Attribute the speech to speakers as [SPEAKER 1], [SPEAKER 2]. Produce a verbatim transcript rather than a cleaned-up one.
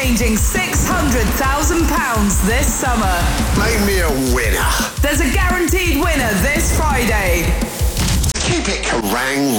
[SPEAKER 1] exchanging six hundred thousand pounds this summer.
[SPEAKER 2] Make me a winner.
[SPEAKER 1] There's a guaranteed winner this Friday.
[SPEAKER 2] Keep it Kerrang!